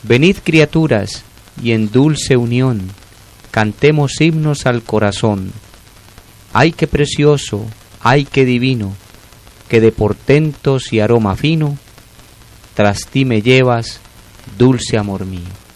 Venid, criaturas, y en dulce unión cantemos himnos al corazón. Ay, qué precioso, ay, qué divino, que de portentos y aroma fino tras ti me llevas, dulce amor mío.